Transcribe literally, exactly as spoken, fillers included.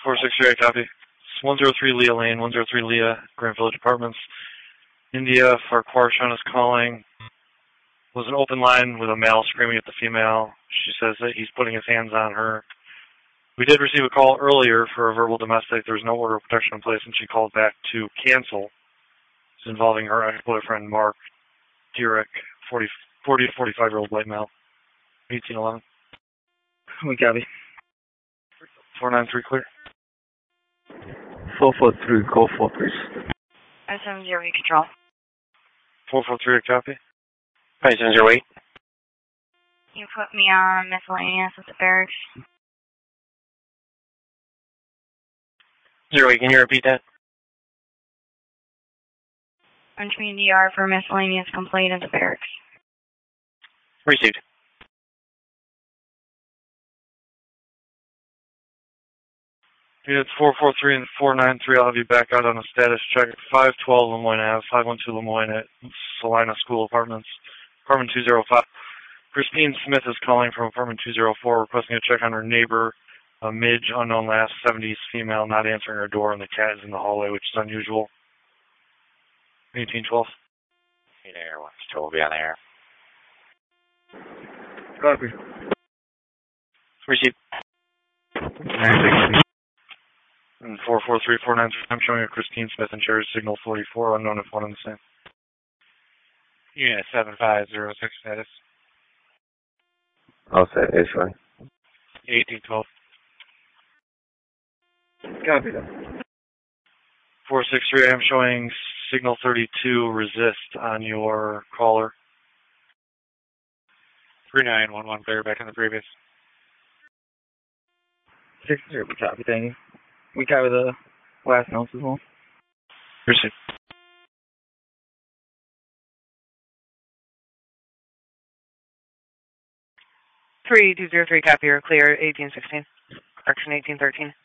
four six three, copy. It's one zero three Leah Lane, one zero three Leah, Grand Village Apartments. India, Farquharson is calling. It was an open line with a male screaming at the female. She says that he's putting his hands on her. We did receive a call earlier for a verbal domestic. There was no order of protection in place, and she called back to cancel. It's involving her ex-boyfriend, Mark Durick, forty, forty to forty-five-year-old white male, eighteen eleven. We copy. four nine three clear. four four three, call four, please. I seven zero eight control. four four three, copy. five seven zero eight. You put me on miscellaneous at the barracks. Zero eight, can you repeat that? I'm between D R for miscellaneous complaint at the barracks. Received. Units four four three and four nine three, I'll have you back out on a status check at five twelve Lemoyne Avenue, five one two Lemoyne at Salina School Apartments, apartment two oh five. Christine Smith is calling from apartment two oh four, requesting a check on her neighbor, a midge, unknown last, seventies female, not answering her door, and the cat is in the hallway, which is unusual. eighteen twelve. Hey there, what's still be on the air? Copy. Received. And four four three four nine three, I'm showing a Christine Smith and Cherry Signal forty-four, unknown if one and the same. Unit seven five zero six status. I'll say it's fine. eighteen twelve. Copy that. four six three, I'm showing Signal thirty-two, resist on your caller. three nine one one, clear back in the previous. six zero, we copy, thank you. We cover the last notes as well. Received. three two zero three, copy, or clear, eighteen sixteen. Correction, eighteen thirteen.